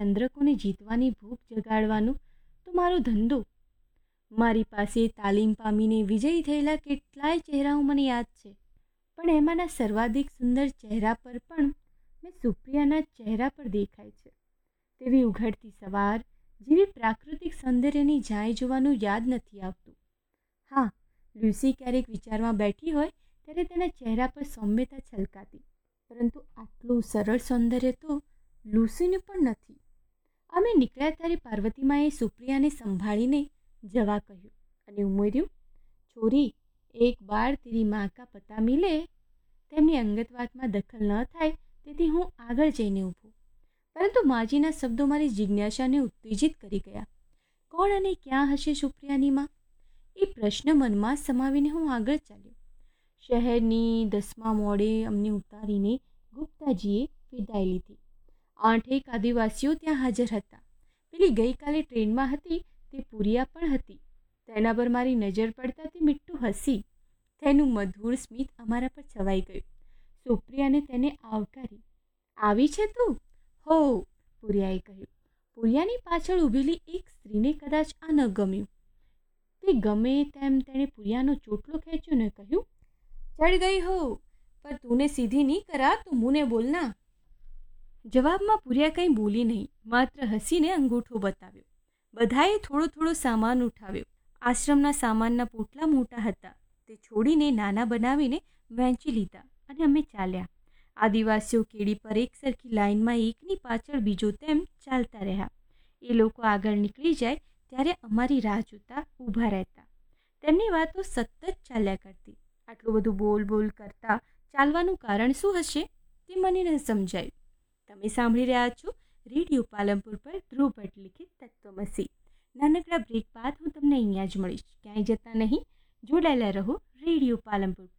ચંદ્રકોને જીતવાની ભૂખ જગાડવાનું તો મારો ધંધો. મારી પાસે તાલીમ પામીને વિજયી થયેલા કેટલાય ચહેરાઓ મને યાદ છે, પણ એમાંના સર્વાધિક સુંદર ચહેરા પર પણ મેં સુપ્રિયાના ચહેરા પર દેખાય છે. તેવી ઉઘડતી સવાર, જેવી પ્રાકૃતિક સૌંદર્યની જાય જોવાનું યાદ નથી આવતું. હા, લ્યુસી ક્યારેક વિચારમાં બેઠી હોય ત્યારે તેના ચહેરા પર સૌમ્યતા છલકાતી, પરંતુ આટલું સરળ સૌંદર્ય તો લ્યુસીને પણ નથી. અમે નીકળ્યા ત્યારે પાર્વતીમાએ સુપ્રિયાને સંભાળીને જવા કહ્યું અને ઉમેર્યું, છોરી, એક બાર તેરી માँ કા પતા મિલે. તેમની અંગત વાતમાં દખલ ન થાય તેથી હું આગળ જઈને ઊભો, પરંતુ માજીના શબ્દો મારી જિજ્ઞાસાને ઉત્તેજિત કરી ગયા. કોણ અને ક્યાં હશે સુપ્રિયાની માં? એ પ્રશ્ન મનમાં સમાવીને હું આગળ ચાલ્યો. શહેરની 10મા મોડે અમને ઉતારીને ગુપ્તાજીએ વિદાય લીધી. 8 આદિવાસીઓ ત્યાં હાજર હતા. પેલી ગઈકાલે ટ્રેનમાં હતી તે પુરિયા પણ હતી. તેના પર મારી નજર પડતા તે મીઠું હસી. તેનું મધુર સ્મિત અમારા પર છવાઈ ગયું. સુપ્રિયાને તેને આવકારી. આવી છે તું? હો, પુરિયાએ કહ્યું. પુરિયાની પાછળ ઊભેલી એક સ્ત્રીને કદાચ આ ન ગમ્યું. તે ગમે તેમ તેણે પુરિયાનો ચોટલો ખેંચ્યો ને કહ્યું, ચઢ ગઈ હો, પર તુને સીધી નહીં કરા તો મુને બોલના. જવાબમાં પુરિયા કંઈ બોલી નહીં, માત્ર હસીને અંગૂઠો બતાવ્યો. બધાએ થોડો થોડો સામાન ઉઠાવ્યો. આશ્રમના સામાનના પોટલા મોટા હતા, તે છોડીને નાના બનાવીને વહેંચી લીધા અને અમે ચાલ્યા. આદિવાસીઓ કેડી પર એક સરખી લાઇનમાં એકની પાછળ બીજો તેમ ચાલતા રહ્યા. એ લોકો આગળ નીકળી જાય ત્યારે અમારી રાહ જોતા ઊભા રહેતા. તેમની વાતો સતત ચાલ્યા કરતી. આટલું બધું બોલ બોલ કરતા ચાલવાનું કારણ શું હશે તે મને ન સમજાયું. તમે સાંભળી રહ્યા છો રેડિયો પાલનપુર પર ધ્રુવ ભટ્ટ લિખિત તત્વમસી. નાનકડા બ્રેક બાદ હું તમને અહીંયા જ મળીશ. ક્યાંય જતા નહીં, જોડાયેલા રહો રેડિયો પાલનપુર.